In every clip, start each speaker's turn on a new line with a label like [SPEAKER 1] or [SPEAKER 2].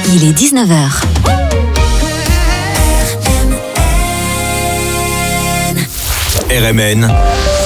[SPEAKER 1] Il est 19h.
[SPEAKER 2] RMN,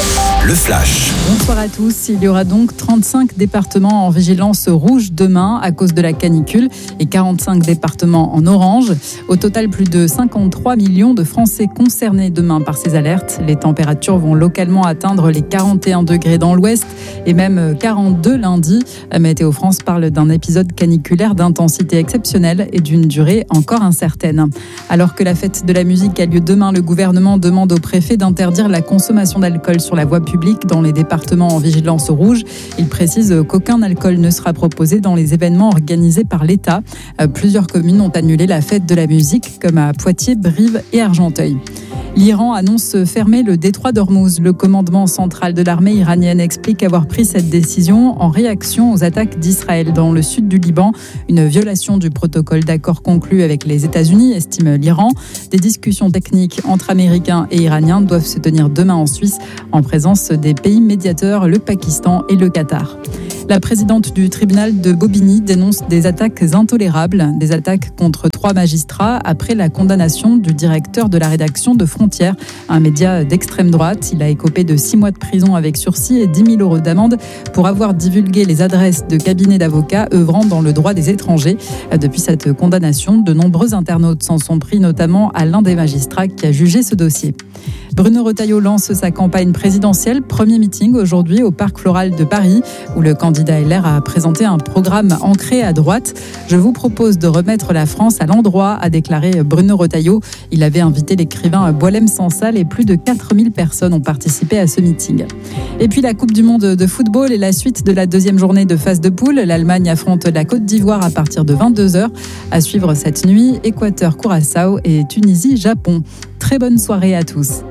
[SPEAKER 2] le flash.
[SPEAKER 3] Bonsoir à tous. Il y aura donc 35 départements en vigilance rouge demain à cause de la canicule et 45 départements en orange. Au total, plus de 53 millions de Français concernés demain par ces alertes. Les températures vont localement atteindre les 41 degrés dans l'ouest et même 42 lundi. Météo France parle d'un épisode caniculaire d'intensité exceptionnelle et d'une durée encore incertaine. Alors que la fête de la musique a lieu demain, le gouvernement demande au préfet d'interdire la consommation d'alcool sur la voie publique dans les départements en vigilance rouge. Il précise qu'aucun alcool ne sera proposé dans les événements organisés par l'État. Plusieurs communes ont annulé la fête de la musique, comme à Poitiers, Brive et Argenteuil. L'Iran annonce fermer le détroit d'Ormuz. Le commandement central de l'armée iranienne explique avoir pris cette décision en réaction aux attaques d'Israël dans le sud du Liban. Une violation du protocole d'accord conclu avec les États-Unis, estime l'Iran. Des discussions techniques entre Américains et Iraniens doivent se tenir demain en Suisse en présence des pays médiateurs, le Pakistan et le Qatar. La présidente du tribunal de Bobigny dénonce des attaques intolérables, des attaques contre 3 magistrats après la condamnation du directeur de la rédaction de Frontières, un média d'extrême droite. Il a écopé de 6 mois de prison avec sursis et 10 000 € d'amende pour avoir divulgué les adresses de cabinets d'avocats œuvrant dans le droit des étrangers. Depuis cette condamnation, de nombreux internautes s'en sont pris, notamment à l'un des magistrats qui a jugé ce dossier. Bruno Retailleau lance sa campagne présidentielle. Premier meeting aujourd'hui au Parc Floral de Paris, où le candidat LR a présenté un programme ancré à droite. Je vous propose de remettre la France à l'endroit, a déclaré Bruno Retailleau. Il avait invité l'écrivain Boualem Sansal et plus de 4000 personnes ont participé à ce meeting. Et puis la Coupe du Monde de football et la suite de la deuxième journée de phase de poule. L'Allemagne affronte la Côte d'Ivoire à partir de 22h. À suivre cette nuit, Équateur-Curaçao et Tunisie-Japon. Très bonne soirée à tous.